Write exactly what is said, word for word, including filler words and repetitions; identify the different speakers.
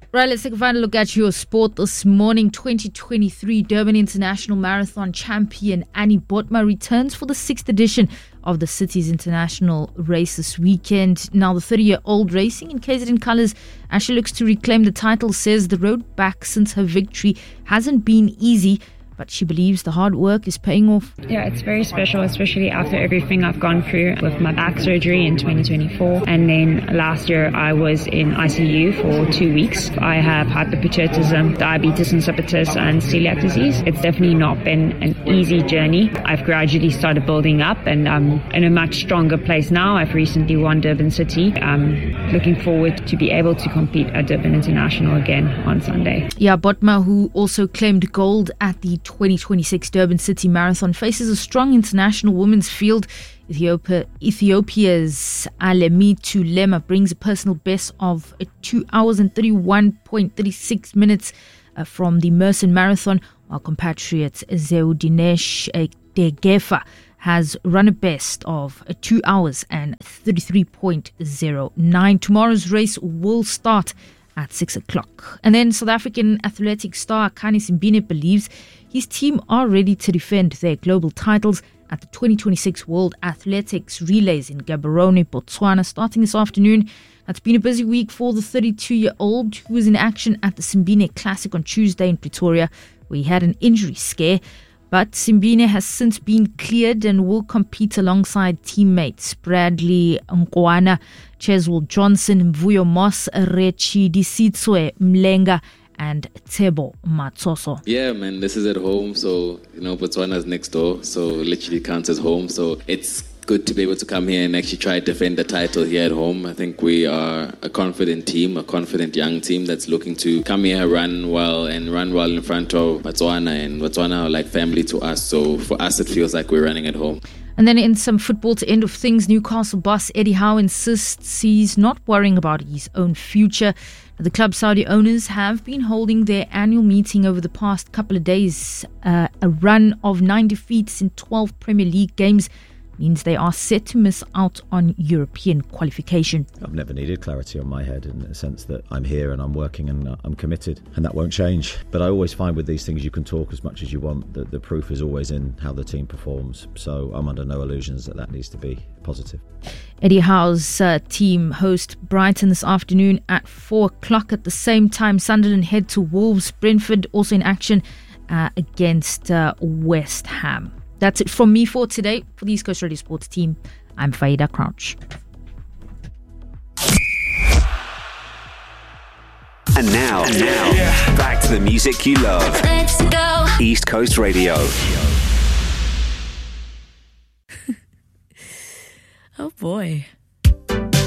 Speaker 1: Right, let's take a final look at your sport this morning. twenty twenty-three Durban International Marathon champion Annie Botma returns for the sixth edition of the city's international race this weekend. Now, the thirty-year-old racing in K Z N colours as she looks to reclaim the title says the road back since her victory hasn't been easy, but she believes the hard work is paying off.
Speaker 2: Yeah, it's very special, especially after everything I've gone through with my back surgery in twenty twenty-four. And then last year I was in I C U for two weeks. I have hyperpituitarism, diabetes insipidus, and celiac disease. It's definitely not been an easy journey. I've gradually started building up and I'm in a much stronger place now. I've recently won Durban City. I'm looking forward to be able to compete at Durban International again on Sunday.
Speaker 1: Yeah, Botma, who also claimed gold at the twenty twenty-six Durban City Marathon, faces a strong international women's field. Ethiopia, Ethiopia's Alemitu Lema brings a personal best of two hours and thirty-one point three six minutes uh, from the Mersin Marathon, while compatriot Zeudinesh Degefa has run a best of two hours and thirty-three point zero nine. Tomorrow's race will start at six o'clock. And then South African athletic star Khani Simbine believes his team are ready to defend their global titles at the twenty twenty-six World Athletics Relays in Gaborone, Botswana, starting this afternoon. It's been a busy week for the thirty-two-year-old who was in action at the Simbine Classic on Tuesday in Pretoria, where he had an injury scare. But Simbine has since been cleared and will compete alongside teammates Bradley Nkwana, Cheswell Johnson, Mvuyo Moss, Rechi Disitswe Mlenga, and Tebo Matsoso.
Speaker 3: Yeah, man, this is at home, so, you know, Botswana's next door, so literally counts as home. So it's good to be able to come here and actually try to defend the title here at home. I think we are a confident team, a confident young team that's looking to come here, run well, and run well in front of Botswana. And Botswana are like family to us, so for us it feels like we're running at home.
Speaker 1: And then in some football to end of things, Newcastle boss Eddie Howe insists he's not worrying about his own future. The club's Saudi owners have been holding their annual meeting over the past couple of days. Uh, a run of nine defeats in twelve Premier League games means they are set to miss out on European qualification.
Speaker 4: I've never needed clarity on my head, in the sense that I'm here and I'm working and I'm committed, and that won't change. But I always find with these things you can talk as much as you want. The, the proof is always in how the team performs. So I'm under no illusions that that needs to be positive.
Speaker 1: Eddie Howe's uh, team host Brighton this afternoon at four o'clock. At the same time, Sunderland head to Wolves. Brentford also in action uh, against uh, West Ham. That's it from me for today. For the East Coast Radio Sports team, I'm Faida Crouch.
Speaker 5: And now, and now, yeah. Back to the music you love. Let's go. East Coast Radio.
Speaker 1: Oh boy.